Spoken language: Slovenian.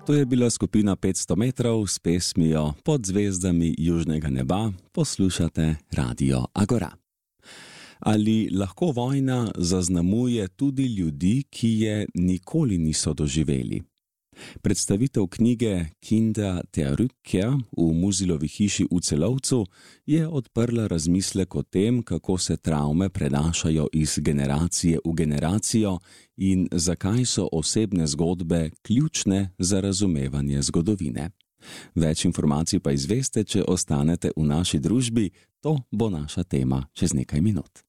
To je bila skupina 500 metrov s pesmijo Pod zvezdami južnega neba. Poslušate Radio Agora. Ali lahko vojna zaznamuje tudi ljudi, ki je nikoli niso doživeli? Predstavitev knjige Kinder der Rückkehr v Muzilovi hiši v Celovcu je odprla razmislek o tem, kako se travme prenašajo iz generacije v generacijo in zakaj so osebne zgodbe ključne za razumevanje zgodovine. Več informacij pa izveste, če ostanete v naši družbi, to bo naša tema čez nekaj minut.